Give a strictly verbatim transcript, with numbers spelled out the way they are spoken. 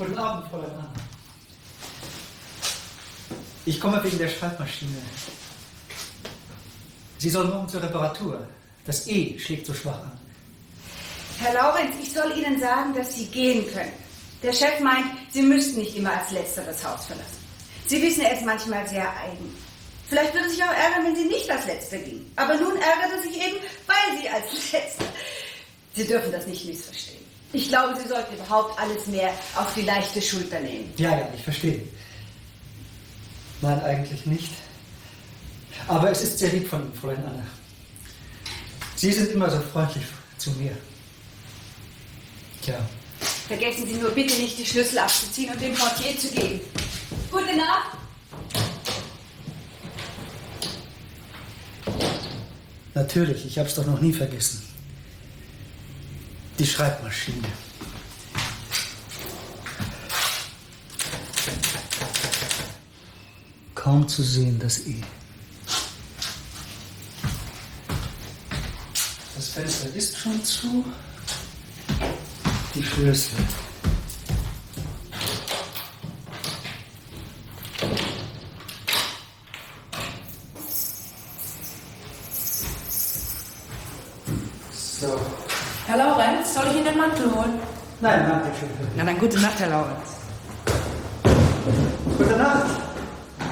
Guten Abend, Fräulein Anna. Ich komme wegen der Schreibmaschine. Sie soll morgen zur Reparatur. Das E schlägt so schwach an. Herr Laurenz, ich soll Ihnen sagen, dass Sie gehen können. Der Chef meint, Sie müssten nicht immer als Letzter das Haus verlassen. Sie wissen, er ist manchmal sehr eigen. Vielleicht würde er sich auch ärgern, wenn Sie nicht als Letzter gingen. Aber nun ärgert er sich eben, weil Sie als Letzter... Sie dürfen das nicht missverstehen. Ich glaube, Sie sollten überhaupt alles mehr auf die leichte Schulter nehmen. Ja, ja, ich verstehe. Nein, eigentlich nicht. Aber es ist sehr lieb von Ihnen, Fräulein Anna. Sie sind immer so freundlich zu mir. Tja. Vergessen Sie nur bitte nicht, die Schlüssel abzuziehen und dem Portier zu geben. Gute Nacht. Natürlich, ich habe es doch noch nie vergessen. Die Schreibmaschine. Kaum zu sehen, das E. Das Fenster ist schon zu. Die Schlüssel. So. Herr Laurenz, soll ich Ihnen den Mantel holen? Nein, danke schön. Na dann, gute Nacht, Herr Laurenz. Gute Nacht.